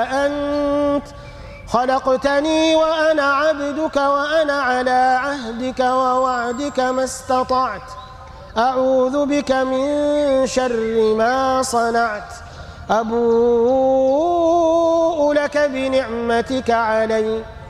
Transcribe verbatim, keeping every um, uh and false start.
أنت خلقتني وأنا عبدك وأنا على عهدك ووعدك ما استطعت أعوذ بك من شر ما صنعت أبوء لك بنعمتك علي